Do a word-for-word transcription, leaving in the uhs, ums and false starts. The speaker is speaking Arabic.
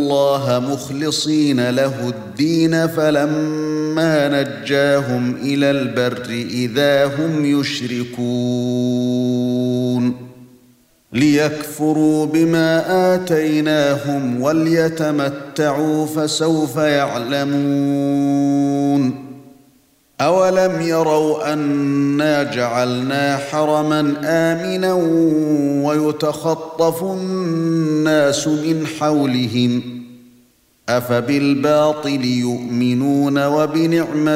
اللَّهَ مُخْلِصِينَ لَهُ الدِّينَ فَلَمَّا نَجَّاهُمْ إِلَى الْبَرِّ إِذَا هُمْ يُشْرِكُونَ لِيَكْفُرُوا بِمَا آتَيْنَاهُمْ وَلْيَتَمَتَّعُوا فَسَوْفَ يَعْلَمُونَ أَوَلَمْ يَرَوْا أَنَّا جَعَلْنَا حَرَمًا آمِنًا وَيُتَخَطَّفُ النَّاسُ مِنْ حَوْلِهِمْ أَفَبِالْبَاطِلِ يُؤْمِنُونَ وَبِنِعْمَةِ